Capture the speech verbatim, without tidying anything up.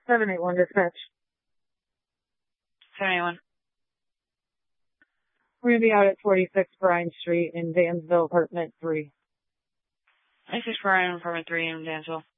seven eight one dispatch. seven eight one. We're going to be out at forty-six Bryan Street in Dansville, apartment three. This is Brian, apartment three in Dansville.